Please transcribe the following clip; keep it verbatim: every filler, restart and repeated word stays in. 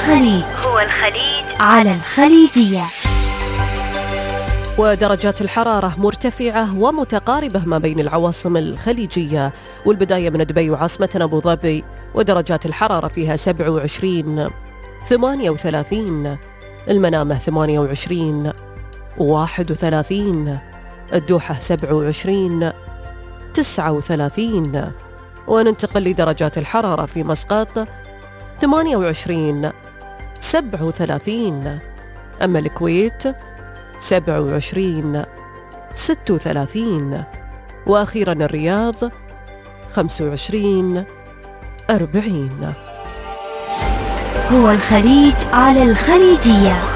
الخليج هو الخليج على الخليجية. ودرجات الحرارة مرتفعة ومتقاربة ما بين العواصم الخليجية، والبداية من دبي وعاصمتنا أبو ظبي، ودرجات الحرارة فيها سبعة وعشرين، ثمانية وثلاثين، المنامة ثمانية وعشرين، واحد وثلاثين، الدوحة سبعة وعشرين، تسعة وثلاثين. وننتقل لدرجات الحرارة في مسقط ثمانية وعشرين، سبعة وثلاثين، أما الكويت سبعة وعشرين، ستة وثلاثين، وأخيرا الرياض خمسة وعشرين، أربعين. هو الخليج على الخليجية.